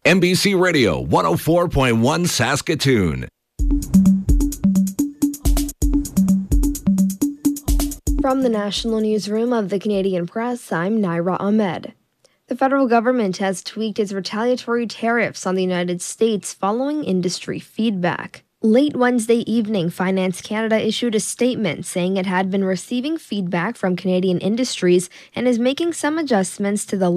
MBC Radio 104.1 Saskatoon. From the National Newsroom of the Canadian Press, I'm Naira Ahmed. The federal government has tweaked its retaliatory tariffs on the United States following industry feedback. Late Wednesday evening, Finance Canada issued a statement saying it had been receiving feedback from Canadian industries and is making some adjustments to the